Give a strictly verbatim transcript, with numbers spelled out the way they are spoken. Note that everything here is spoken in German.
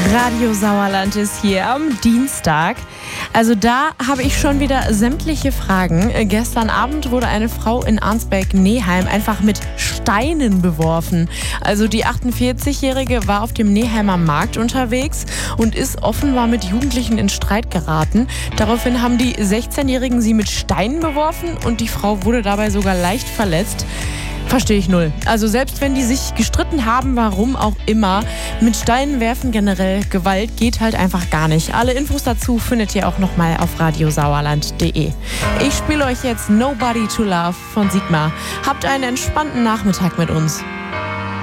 Radio Sauerland ist hier am Dienstag. Also da habe ich schon wieder sämtliche Fragen. Gestern Abend wurde eine Frau in Arnsberg-Neheim einfach mit Steinen beworfen. Also die achtundvierzigjährige war auf dem Neheimer Markt unterwegs und ist offenbar mit Jugendlichen in Streit geraten. Daraufhin haben die sechzehnjährigen sie mit Steinen beworfen und die Frau wurde dabei sogar leicht verletzt. Verstehe ich null. Also selbst wenn die sich gestritten haben, warum auch immer, mit Steinen werfen generell, Gewalt geht halt einfach gar nicht. Alle Infos dazu findet ihr auch nochmal auf radiosauerland punkt de. Ich spiele euch jetzt Nobody to Love von Sigma. Habt einen entspannten Nachmittag mit uns.